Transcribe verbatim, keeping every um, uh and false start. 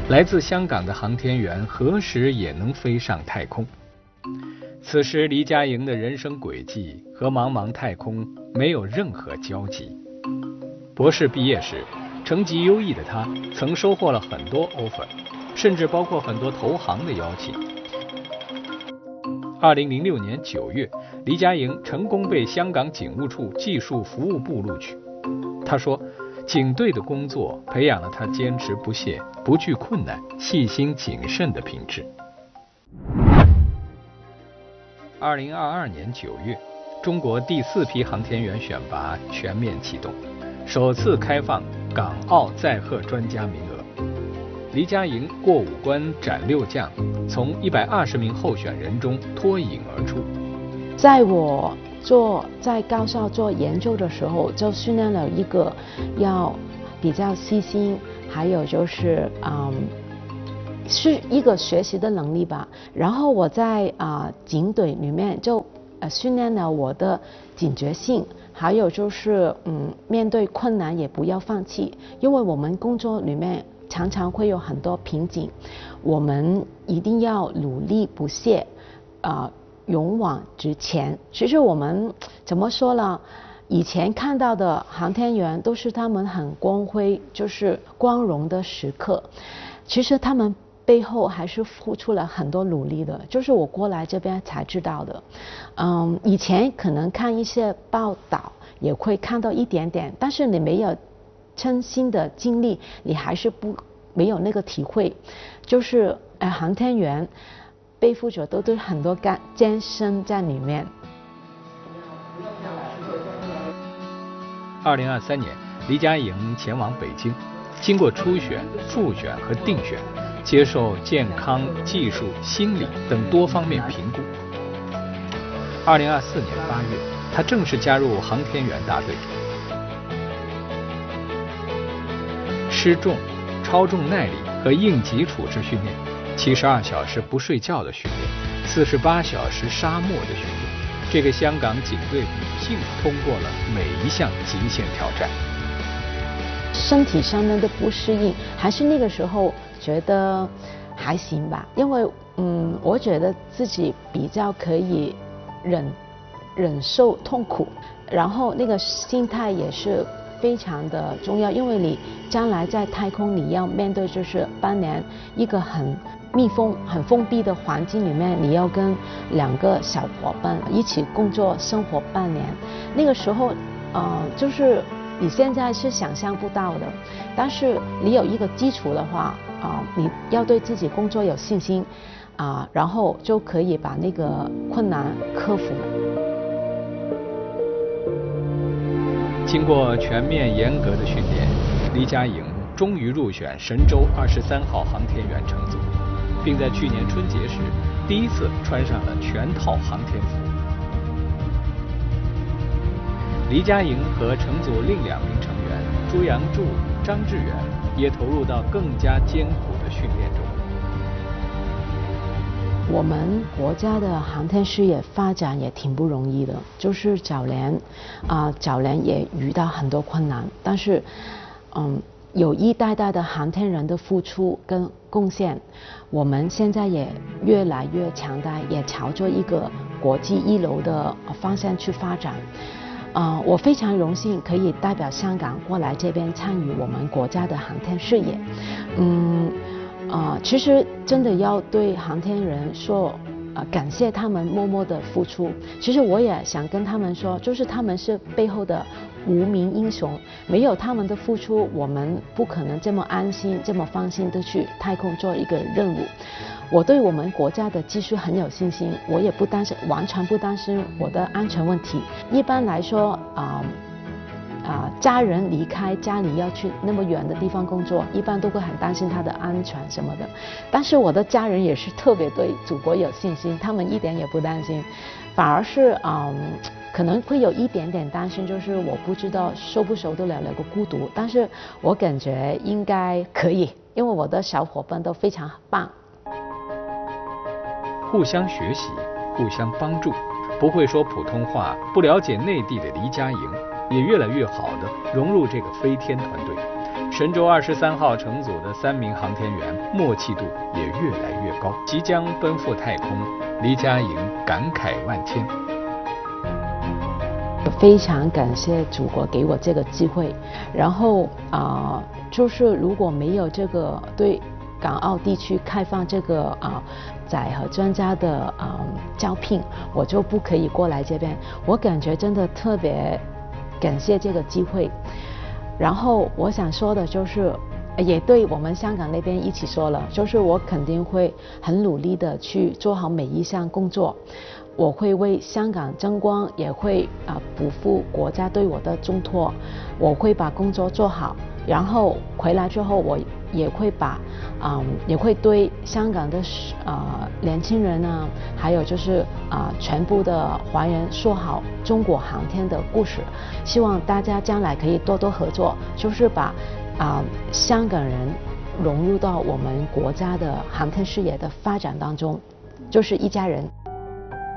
来自香港的航天员何时也能飞上太空？此时黎佳莹的人生轨迹和茫茫太空没有任何交集。博士毕业时，成绩优异的她曾收获了很多 offer， 甚至包括很多投行的邀请。二零零六年九月，黎佳莹成功被香港警务处技术服务部录取。她说，警队的工作培养了她坚持不懈、不惧困难、细心谨慎的品质。二零二二年九月，中国第四批航天员选拔全面启动，首次开放港澳载荷专家名额。黎佳莹过五关斩六将，从一百二十名候选人中脱颖而出。 在我做在高校做研究的时候，就训练了一个要比较细心，还有就是嗯。是一个学习的能力吧。然后我在啊、呃、警队里面就呃训练了我的警觉性，还有就是嗯面对困难也不要放弃，因为我们工作里面常常会有很多瓶颈，我们一定要努力不懈，啊、呃、勇往直前。其实我们怎么说呢？以前看到的航天员都是他们很光辉，就是光荣的时刻，其实他们背后还是付出了很多努力的，就是我过来这边才知道的。嗯，以前可能看一些报道也会看到一点点，但是你没有真心的经历，你还是不没有那个体会。就是呃，航天员背负着都对很多干艰辛在里面。 二零二三年，黎佳莹前往北京，经过初选、复选和定选，接受健康、技术、心理等多方面评估。二零二四年八月，她正式加入航天员大队。失重、超重耐力和应急处置训练，七十二小时不睡觉的训练，四十八小时沙漠的训练，这个香港警队女性通过了每一项极限挑战。 身体上面的不适应，还是那个时候觉得还行吧，因为嗯，我觉得自己比较可以忍忍受痛苦，然后那个心态也是非常的重要，因为你将来在太空你要面对就是半年一个很密封、很封闭的环境里面，你要跟两个小伙伴一起工作生活半年，那个时候呃就是你现在是想象不到的，但是你有一个基础的话啊、呃，你要对自己工作有信心啊、呃，然后就可以把那个困难克服。 经过全面严格的训练，黎佳莹终于入选神舟二十三号航天员乘组，并在去年春节时第一次穿上了全套航天服。黎佳莹和乘组另两名成员朱杨柱、张志远也投入到更加艰苦的训练中。 我们国家的航天事业发展也挺不容易的，就是早年啊、呃，早年也遇到很多困难，但是嗯，有一代代的航天人的付出跟贡献，我们现在也越来越强大，也朝着一个国际一流的方向去发展。呃，我非常荣幸可以代表香港过来这边参与我们国家的航天事业。嗯，呃，其实真的要对航天人说，呃，感谢他们默默的付出。其实我也想跟他们说，就是他们是背后的无名英雄，没有他们的付出，我们不可能这么安心、这么放心的去太空做一个任务。我对我们国家的技术很有信心，我也不担心，完全不担心我的安全问题。一般来说，啊、呃、啊、呃，家人离开家里要去那么远的地方工作，一般都会很担心他的安全什么的。但是我的家人也是特别对祖国有信心，他们一点也不担心，反而是嗯。可能会有一点点担心，就是我不知道受不受得了那个孤独，但是我感觉应该可以，因为我的小伙伴都非常棒。 互相学习，互相帮助，不会说普通话、不了解内地的黎佳莹，也越来越好地融入这个飞天团队， 神舟二十三号乘组的三名航天员默契度也越来越高，即将奔赴太空，黎佳莹感慨万千。 非常感谢祖国给我这个机会，然后啊、呃，就是如果没有这个对港澳地区开放这个啊、呃、载荷专家的啊、呃、招聘，我就不可以过来这边。我感觉真的特别感谢这个机会。然后我想说的就是，也对我们香港那边一起说了，就是我肯定会很努力的去做好每一项工作，我会为香港争光，也会啊、呃、不负国家对我的重托，我会把工作做好，然后回来之后我也会把啊、呃、也会对香港的啊、呃、年轻人呢，还有就是啊、呃、全部的华人说好中国航天的故事，希望大家将来可以多多合作，就是把啊、呃、香港人融入到我们国家的航天事业的发展当中，就是一家人。